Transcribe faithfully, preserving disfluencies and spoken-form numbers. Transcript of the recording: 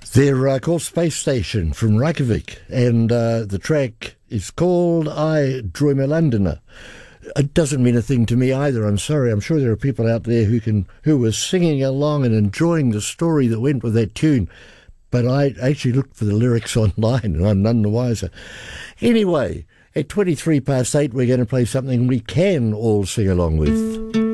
They're uh, called Space Station from Reykjavik, and uh, the track is called I Drømmelandene. It doesn't mean a thing to me either, I'm sorry. I'm sure there are people out there who can who were singing along and enjoying the story that went with that tune, but I actually looked for the lyrics online and I'm none the wiser. Anyway, at twenty-three past eight we're going to play something we can all sing along with.